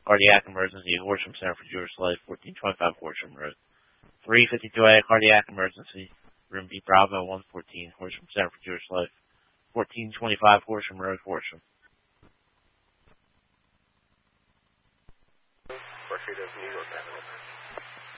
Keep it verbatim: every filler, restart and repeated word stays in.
cardiac emergency, Horsham Center for Jewish Life, fourteen twenty-five Horsham Road. three fifty-two A, cardiac emergency, room B Bravo one fourteen, Horsham Center for Jewish Life, fourteen twenty-five Horsham Road, Horsham. Berkshire does New York,